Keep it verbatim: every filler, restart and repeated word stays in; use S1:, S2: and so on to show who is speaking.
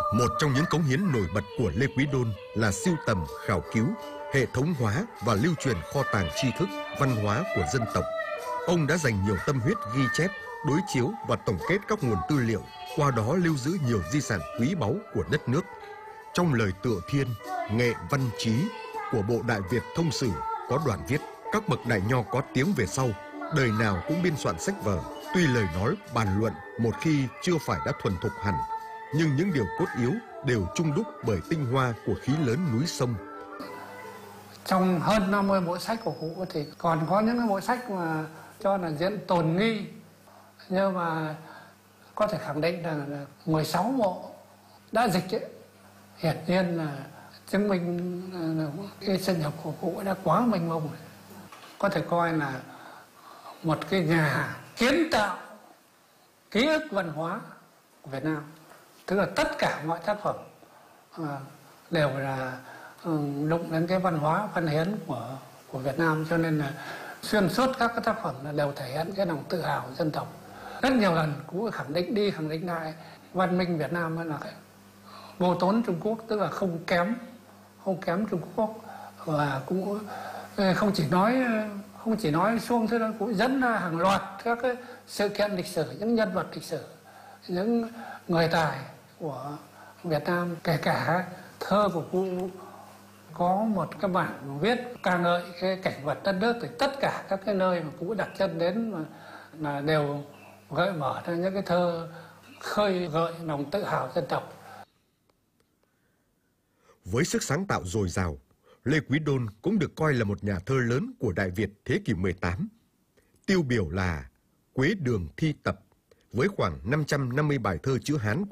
S1: Một trong những cống hiến nổi bật của Lê Quý Đôn là sưu tầm, khảo cứu, hệ thống hóa và lưu truyền kho tàng tri thức, văn hóa của dân tộc. Ông đã dành nhiều tâm huyết ghi chép, đối chiếu và tổng kết các nguồn tư liệu, qua đó lưu giữ nhiều di sản quý báu của đất nước. Trong lời tựa thiên, nghệ văn chí của Bộ Đại Việt Thông Sử có đoạn viết: các bậc đại nho có tiếng về sau, đời nào cũng biên soạn sách vở, tuy lời nói bàn luận một khi chưa phải đã thuần thục hẳn, nhưng những điều cốt yếu đều chung đúc bởi tinh hoa của khí lớn núi sông.
S2: Trong hơn năm mươi bộ sách của cụ thì còn có những cái bộ sách mà cho là diện tồn nghi, nhưng mà có thể khẳng định là mười sáu bộ đã dịch ấy, hiển nhiên là chứng minh là cái sinh học của cụ đã quá mênh mông, có thể coi là một cái nhà kiến tạo ký ức văn hóa của Việt Nam. Tức là tất cả mọi tác phẩm đều là đụng đến cái văn hóa văn hiến của của Việt Nam, cho nên là xuyên suốt các cái tác phẩm là đều thể hiện cái lòng tự hào dân tộc. Rất nhiều lần cũng khẳng định đi khẳng định lại văn minh Việt Nam là cái vô tốn Trung Quốc, tức là không kém không kém Trung Quốc, và cũng không chỉ nói không chỉ nói xuông thế đâu, cũng dẫn ra hàng loạt các cái sự kiện lịch sử, những nhân vật lịch sử, những người tài của Việt Nam, kể cả thơ của cụ có một cái bản viết ca ngợi cái cảnh vật đất nước, thì tất cả các cái nơi mà cụ đặt chân đến mà là đều gợi mở ra những cái thơ khơi gợi lòng tự hào dân tộc.
S1: Với sức sáng tạo dồi dào, Lê Quý Đôn cũng được coi là một nhà thơ lớn của Đại Việt thế kỷ mười tám. Tiêu biểu là Quế Đường Thi Tập với khoảng năm trăm năm mươi bài thơ chữ Hán